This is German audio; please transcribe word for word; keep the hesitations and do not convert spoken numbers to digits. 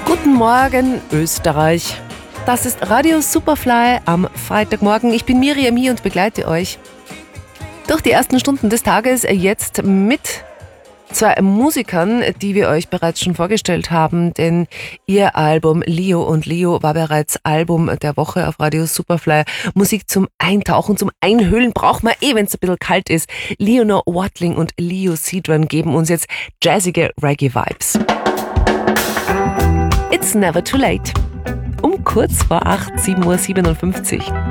Guten Morgen, Österreich. Das ist Radio Superfly am Freitagmorgen. Ich bin Miriam hier und begleite euch durch die ersten Stunden des Tages, jetzt mit zwei Musikern, die wir euch bereits schon vorgestellt haben, denn ihr Album Leo und Leo war bereits Album der Woche auf Radio Superfly. Musik zum Eintauchen, zum Einhüllen braucht man eh, wenn es ein bisschen kalt ist. Leonor Watling und Leo Sidran geben uns jetzt jazzige Reggae-Vibes. It's never too late. Um kurz vor acht, sieben Uhr siebenundfünfzig.